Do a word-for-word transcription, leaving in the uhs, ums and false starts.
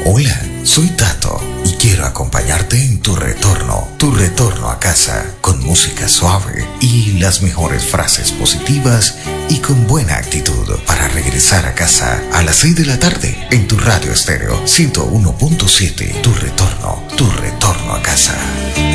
Hola, soy Tato y quiero acompañarte en tu retorno, tu retorno a casa, con música suave y las mejores frases positivas y con buena actitud para regresar a casa a las seis de la tarde en tu radio estéreo ciento uno punto siete. Tu retorno, tu retorno a casa.